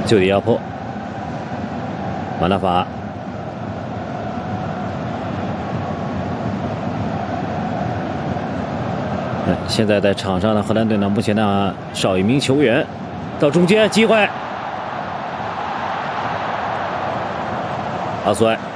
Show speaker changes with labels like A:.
A: 就地压迫，马纳法。现在在场上的荷兰队呢，目前呢少一名球员，到中间机会，阿苏埃。